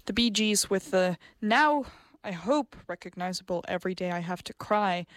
The Bee Gees with the now, I hope, recognizable Every Day I Have to Cry.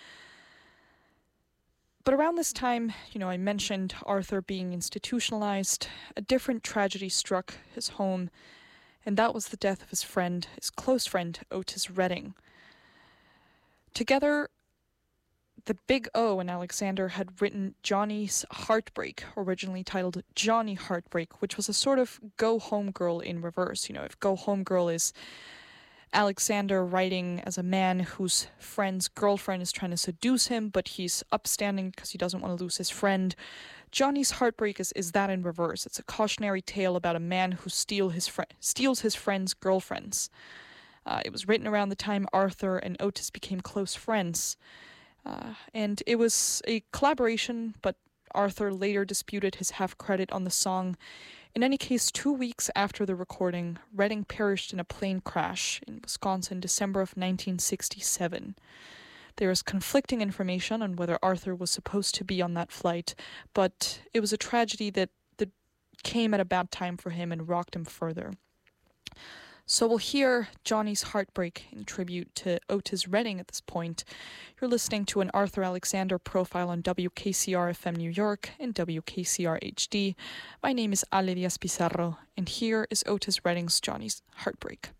But around this time, I mentioned Arthur being institutionalized. A different tragedy struck his home, and that was the death of his friend, his close friend, Otis Redding. Together, the Big O and Alexander had written Johnny's Heartbreak, originally titled Johnny Heartbreak, which was a sort of Go Home Girl in reverse. If Go Home Girl is Alexander writing as a man whose friend's girlfriend is trying to seduce him, but he's upstanding because he doesn't want to lose his friend. Johnny's Heartbreak is that in reverse. It's a cautionary tale about a man who steals his friend's girlfriends. It was written around the time Arthur and Otis became close friends. And it was a collaboration, but Arthur later disputed his half credit on the song. In any case, 2 weeks after the recording, Redding perished in a plane crash in Wisconsin, December of 1967. There is conflicting information on whether Arthur was supposed to be on that flight, but it was a tragedy that came at a bad time for him and rocked him further. So we'll hear Johnny's Heartbreak in tribute to Otis Redding at this point. You're listening to an Arthur Alexander profile on WKCR FM New York and WKCR HD. My name is Ale Diaz Pizarro, and here is Otis Redding's Johnny's Heartbreak.